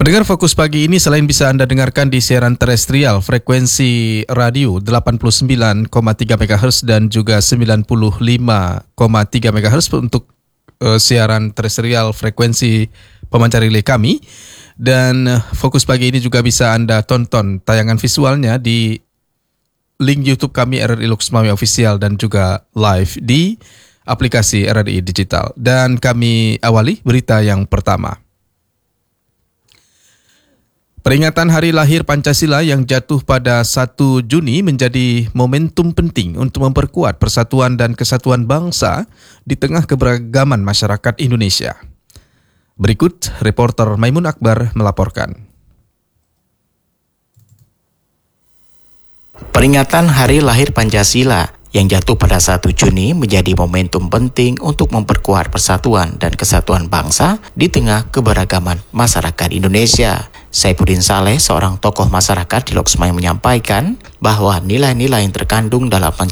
Pendengar Fokus Pagi ini selain bisa Anda dengarkan di siaran terestrial frekuensi radio 89,3 MHz dan juga 95,3 MHz untuk siaran terestrial frekuensi pemancar relay kami. Dan Fokus Pagi ini juga bisa Anda tonton tayangan visualnya di link YouTube kami RRI Lux Mami Official dan juga live di aplikasi RRI Digital. Dan kami awali berita yang pertama. Peringatan Hari Lahir Pancasila yang jatuh pada 1 Juni menjadi momentum penting untuk memperkuat persatuan dan kesatuan bangsa di tengah keberagaman masyarakat Indonesia. Berikut reporter Maimun Akbar melaporkan. Peringatan Hari Lahir Pancasila yang jatuh pada 1 Juni menjadi momentum penting untuk memperkuat persatuan dan kesatuan bangsa di tengah keberagaman masyarakat Indonesia. Saifuddin Saleh, seorang tokoh masyarakat di Loksmai menyampaikan bahwa nilai-nilai yang terkandung dalam Pancasila